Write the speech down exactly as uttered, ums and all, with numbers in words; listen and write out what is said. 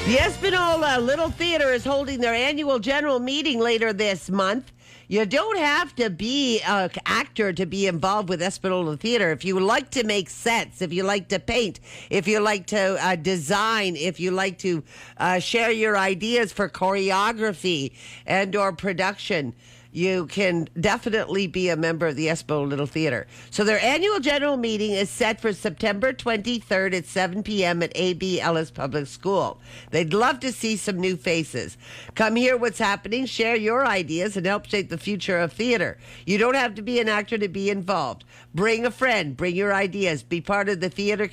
The Espanola Little Theater is holding their annual general meeting later this month. You don't have to be an actor to be involved with Espanola Theater. If you like to make sets, if you like to paint, if you like to uh, design, if you like to uh, share your ideas for choreography and or production, you can definitely be a member of the Espanola Little Theater. So their annual general meeting is set for September twenty-third at seven p.m. at A B Ellis Public School. They'd love to see some new faces. Come hear what's happening, share your ideas, and help shape the future of theater. You don't have to be an actor to be involved. Bring a friend, bring your ideas, be part of the theater